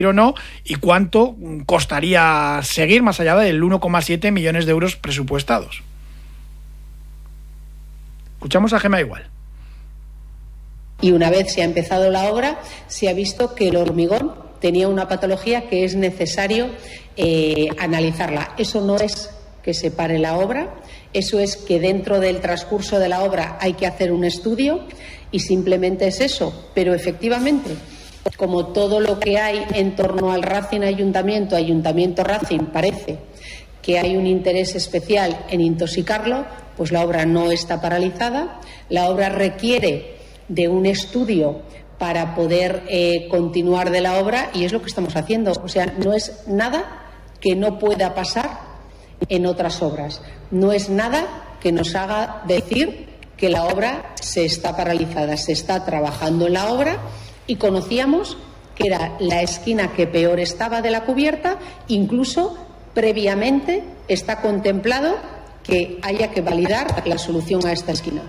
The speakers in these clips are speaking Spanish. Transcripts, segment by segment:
o no, y cuánto costaría seguir más allá del 1,7 millones de euros presupuestados. Escuchamos a Gemma Igual. Y una vez se ha empezado la obra, se ha visto que el hormigón tenía una patología que es necesario analizarla. Eso no es que se pare la obra, eso es que dentro del transcurso de la obra hay que hacer un estudio y simplemente es eso. Pero efectivamente, como todo lo que hay en torno al Racing Ayuntamiento Racing, parece que hay un interés especial en intoxicarlo, pues la obra no está paralizada, la obra requiere de un estudio para poder continuar de la obra y es lo que estamos haciendo. O sea, no es nada que no pueda pasar en otras obras, no es nada que nos haga decir que la obra se está paralizada, se está trabajando en la obra y conocíamos que era la esquina que peor estaba de la cubierta, incluso previamente está contemplado que haya que validar la solución a esta esquina.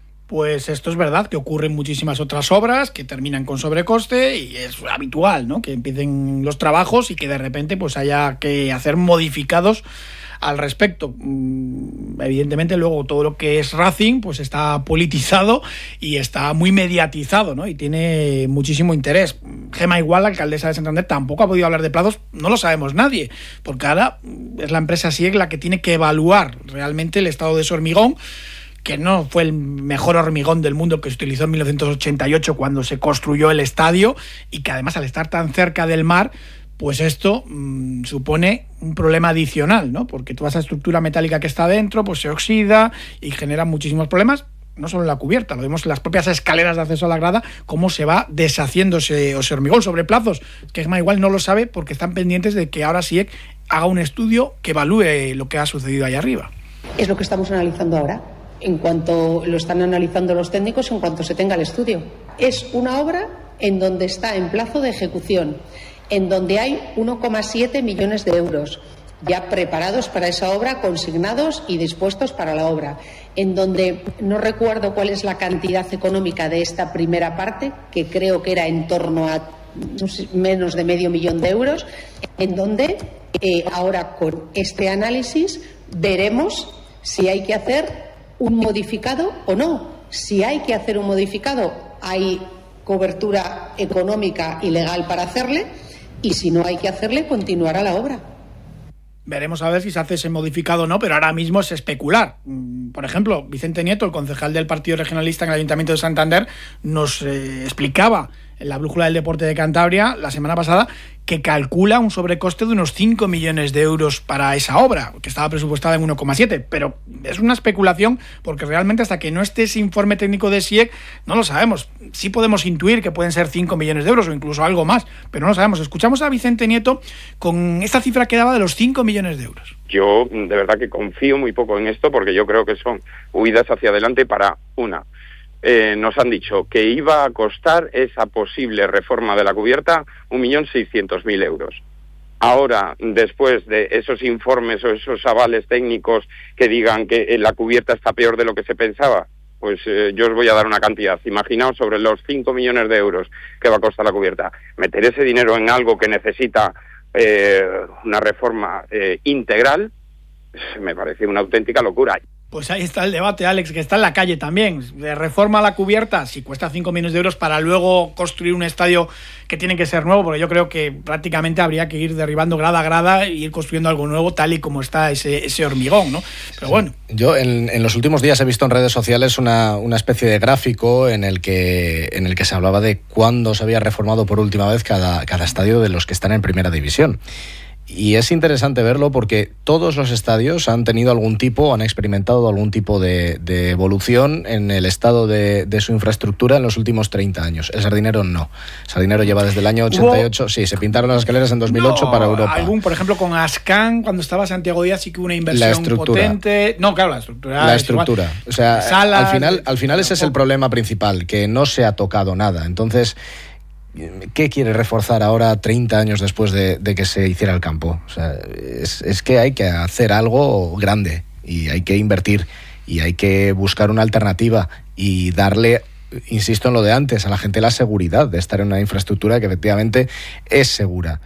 Pues esto es verdad, que ocurren muchísimas otras obras que terminan con sobrecoste y es habitual, ¿no?, que empiecen los trabajos y que de repente pues haya que hacer modificados al respecto. Evidentemente luego todo lo que es Racing pues está politizado y está muy mediatizado, ¿no?, y tiene muchísimo interés. Gemma Igual, la alcaldesa de Santander, tampoco ha podido hablar de plazos, no lo sabemos nadie, porque ahora es la empresa SIEG la que tiene que evaluar realmente el estado de ese hormigón, que no fue el mejor hormigón del mundo, que se utilizó en 1988 cuando se construyó el estadio, y que además al estar tan cerca del mar, pues esto supone un problema adicional, ¿no?, porque toda esa estructura metálica que está dentro pues se oxida y genera muchísimos problemas, no solo en la cubierta, lo vemos en las propias escaleras de acceso a la grada, cómo se va deshaciendo ese hormigón. Sobre plazos, que Gemma igual no lo sabe porque están pendientes de que ahora SIEG haga un estudio que evalúe lo que ha sucedido ahí arriba. Es lo que estamos analizando ahora. En cuanto lo están analizando los técnicos, en cuanto se tenga el estudio. Es una obra en donde está en plazo de ejecución, en donde hay 1,7 millones de euros ya preparados para esa obra, consignados y dispuestos para la obra, en donde no recuerdo cuál es la cantidad económica de esta primera parte, que creo que era en torno a menos de medio millón de euros, en donde ahora con este análisis veremos si hay que hacer un modificado o no. Si hay que hacer un modificado, hay cobertura económica y legal para hacerle, y si no hay que hacerle, continuará la obra. Veremos a ver si se hace ese modificado o no, pero ahora mismo es especular. Por ejemplo, Vicente Nieto, el concejal del Partido Regionalista en el Ayuntamiento de Santander, nos explicaba en la Brújula del Deporte de Cantabria la semana pasada que calcula un sobrecoste de unos 5 millones de euros para esa obra, que estaba presupuestada en 1,7, pero es una especulación porque realmente hasta que no esté ese informe técnico de SIEG no lo sabemos. Sí podemos intuir que pueden ser 5 millones de euros o incluso algo más, pero no lo sabemos. Escuchamos a Vicente Nieto con esta cifra que daba de los 5 millones de euros. Yo de verdad que confío muy poco en esto porque yo creo que son huidas hacia adelante para una. Nos han dicho que iba a costar esa posible reforma de la cubierta 1.600.000 euros. Ahora, después de esos informes o esos avales técnicos que digan que la cubierta está peor de lo que se pensaba, pues yo os voy a dar una cantidad. Imaginaos sobre los 5 millones de euros que va a costar la cubierta. Meter ese dinero en algo que necesita una reforma integral, me parece una auténtica locura. Pues ahí está el debate, Alex, que está en la calle también. De reforma a la cubierta, si cuesta 5 millones de euros para luego construir un estadio que tiene que ser nuevo, porque yo creo que prácticamente habría que ir derribando grada a grada e ir construyendo algo nuevo tal y como está ese hormigón, ¿no? Pero bueno. Yo en los últimos días he visto en redes sociales una especie de gráfico en el que se hablaba de cuándo se había reformado por última vez cada estadio de los que están en primera división. Y es interesante verlo porque todos los estadios han tenido han experimentado algún tipo de evolución en el estado de su infraestructura en los últimos 30 años. El Sardinero no. El Sardinero lleva desde el año 88, sí, se pintaron las escaleras en 2008 para Europa. Por ejemplo, con Ascan, cuando estaba Santiago Díaz, sí que hubo una inversión potente. No, claro, la estructura. La estructura. O sea, al final ese es el problema principal, que no se ha tocado nada. Entonces, ¿qué quiere reforzar ahora 30 años después de que se hiciera el campo? O sea, es que hay que hacer algo grande y hay que invertir y hay que buscar una alternativa y darle, insisto en lo de antes, a la gente la seguridad de estar en una infraestructura que efectivamente es segura.